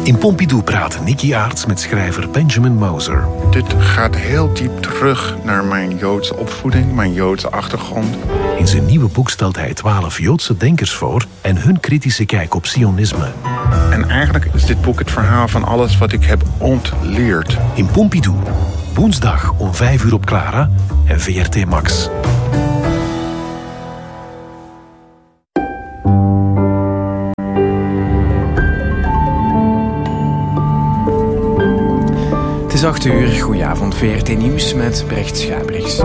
In Pompidou praat Nicky Aarts met schrijver Benjamin Moser. Dit gaat heel diep terug naar mijn Joodse opvoeding, mijn Joodse achtergrond. In zijn nieuwe boek stelt hij 12 Joodse denkers voor en hun kritische kijk op Sionisme. En eigenlijk is dit boek het verhaal van alles wat ik heb ontleerd. In Pompidou, woensdag om 5 op Clara en VRT Max. Het is 8:00, goedenavond, VRT Nieuws met Brecht Schabrichs.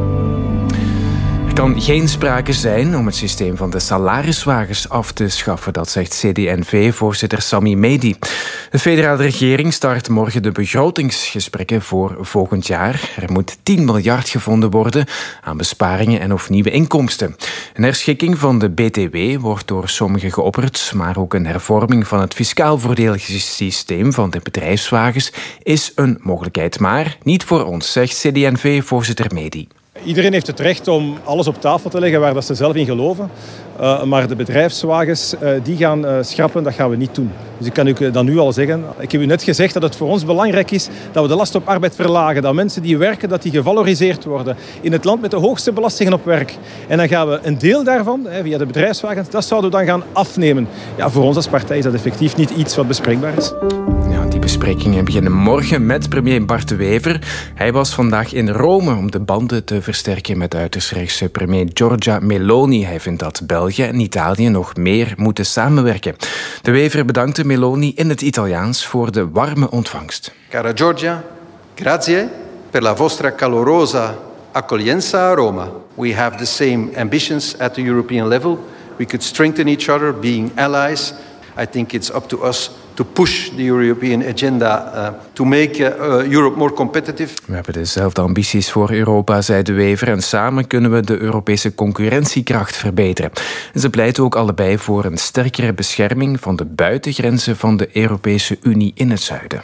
Er kan geen sprake zijn om het systeem van de salariswagens af te schaffen, dat zegt CD&V-voorzitter Sami Mehdi. De federale regering start morgen de begrotingsgesprekken voor volgend jaar. Er moet 10 miljard gevonden worden aan besparingen en of nieuwe inkomsten. Een herschikking van de BTW wordt door sommigen geopperd, maar ook een hervorming van het fiscaal voordelig systeem van de bedrijfswagens is een mogelijkheid. Maar niet voor ons, zegt CD&V-voorzitter Mehdi. Iedereen heeft het recht om alles op tafel te leggen waar dat ze zelf in geloven. Maar de bedrijfswagens die gaan schrappen, dat gaan we niet doen. Dus ik kan u dan nu al zeggen. Ik heb u net gezegd dat het voor ons belangrijk is dat we de last op arbeid verlagen. Dat mensen die werken, dat die gevaloriseerd worden. In het land met de hoogste belastingen op werk. En dan gaan we een deel daarvan, via de bedrijfswagens, dat zouden we dan gaan afnemen. Ja, voor ons als partij is dat effectief niet iets wat bespreekbaar is. Ja, die besprekingen beginnen morgen met premier Bart De Wever. Hij was vandaag in Rome om de banden te versterken met uiterst rechtse premier Giorgia Meloni. Hij vindt dat België en Italië nog meer moeten samenwerken. De Wever bedankte Meloni in het Italiaans voor de warme ontvangst. Cara Giorgia, grazie per la vostra calorosa accoglienza a Roma. We have the same ambitions at the European level. We could strengthen each other, being allies. I think it's up to us to push the European agenda to make Europe more competitive. We hebben dezelfde ambities voor Europa, zei De Wever, en samen kunnen we de Europese concurrentiekracht verbeteren. En ze pleiten ook allebei voor een sterkere bescherming van de buitengrenzen van de Europese Unie in het zuiden.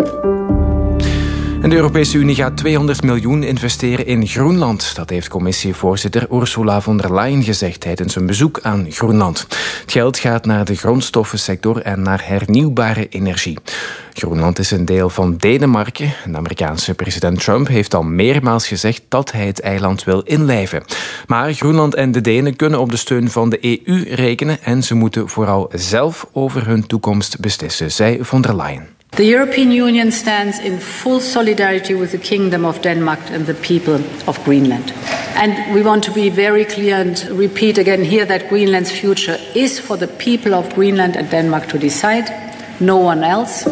En de Europese Unie gaat 200 miljoen investeren in Groenland. Dat heeft commissievoorzitter Ursula von der Leyen gezegd tijdens een bezoek aan Groenland. Het geld gaat naar de grondstoffensector en naar hernieuwbare energie. Groenland is een deel van Denemarken. De Amerikaanse president Trump heeft al meermaals gezegd dat hij het eiland wil inlijven. Maar Groenland en de Denen kunnen op de steun van de EU rekenen en ze moeten vooral zelf over hun toekomst beslissen, zei von der Leyen. The European Union stands in full solidarity with the Kingdom of Denmark and the people of Greenland. And we want to be very clear and repeat again here that Greenland's future is for the people of Greenland and Denmark to decide, no one else.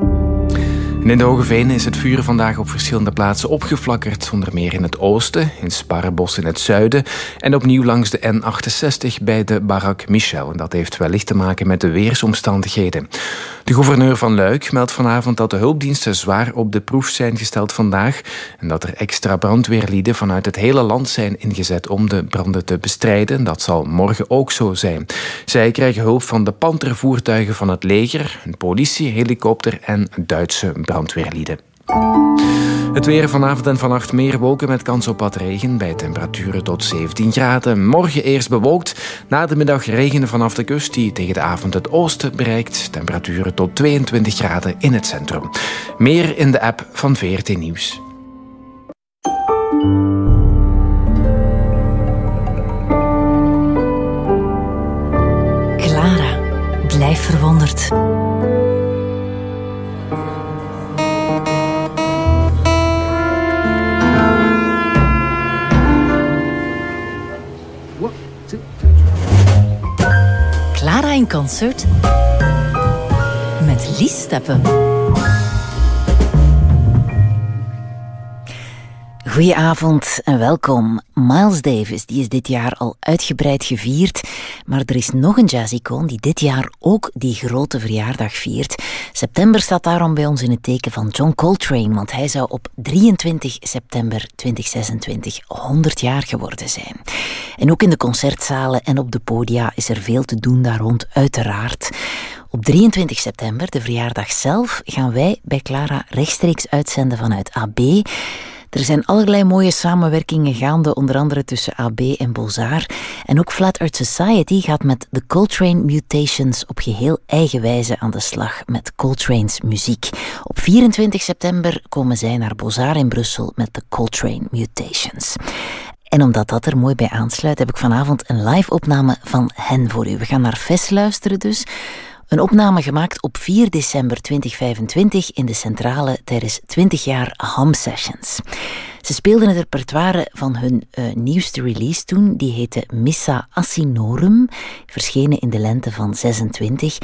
En in de Hogeveen is het vuur vandaag op verschillende plaatsen opgeflakkerd. Onder meer in het oosten, in Sparrebos in het zuiden en opnieuw langs de N68 bij de Barak Michel. En dat heeft wellicht te maken met de weersomstandigheden. De gouverneur van Luik meldt vanavond dat de hulpdiensten zwaar op de proef zijn gesteld vandaag en dat er extra brandweerlieden vanuit het hele land zijn ingezet om de branden te bestrijden. Dat zal morgen ook zo zijn. Zij krijgen hulp van de pantervoertuigen van het leger, een politie-helikopter en Duitse brandweerlieden. Het weer vanavond en vannacht meer wolken met kans op wat regen bij temperaturen tot 17 graden. Morgen eerst bewolkt, na de middag regenen vanaf de kust die tegen de avond het oosten bereikt. Temperaturen tot 22 graden in het centrum. Meer in de app van VRT Nieuws. Clara, blijf verwonderd. Clara in concert met Lies Steppen. Goedenavond en welkom. Miles Davis die is dit jaar al uitgebreid gevierd, maar er is nog een jazzicoon die dit jaar ook die grote verjaardag viert. September staat daarom bij ons in het teken van John Coltrane, want hij zou op 23 september 2026 100 jaar geworden zijn. En ook in de concertzalen en op de podia is er veel te doen daar rond, uiteraard. Op 23 september, de verjaardag zelf, gaan wij bij Clara rechtstreeks uitzenden vanuit AB. Er zijn allerlei mooie samenwerkingen gaande, onder andere tussen AB en Beaux-Arts. En ook Flat Earth Society gaat met de Coltrane Mutations op geheel eigen wijze aan de slag met Coltrane's muziek. Op 24 september komen zij naar Beaux-Arts in Brussel met de Coltrane Mutations. En omdat dat er mooi bij aansluit, heb ik vanavond een live-opname van hen voor u. We gaan naar Fes luisteren dus. Een opname gemaakt op 4 december 2025 in de Centrale tijdens 20 jaar Ham Sessions. Ze speelden het repertoire van hun nieuwste release toen. Die heette Missa Asinorum, verschenen in de lente van 26.